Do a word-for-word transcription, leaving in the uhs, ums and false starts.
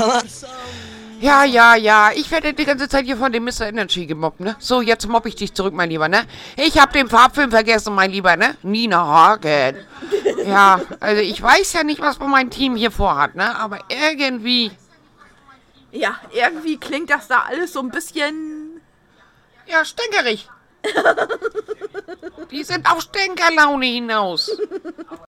Ja, ja, ja, ich werde die ganze Zeit hier von dem Mister Energy gemobbt, ne? So, jetzt mobb ich dich zurück, mein Lieber, ne? Ich hab den Farbfilm vergessen, mein Lieber, ne? Nina Hagen. Ja, also ich weiß ja nicht, was mein Team hier vorhat, ne? Aber irgendwie... Ja, irgendwie klingt das da alles so ein bisschen... Ja, stänkerig. Die sind auf Stänkerlaune hinaus.